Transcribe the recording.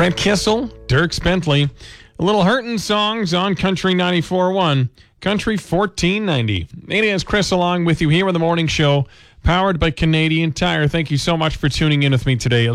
Brent Kissel, Dirk Bentley. A little hurtin' songs on Country 94.1, Country 1490. It is Chris along with you here on the morning show, powered by Canadian Tire. Thank you so much for tuning in with me today.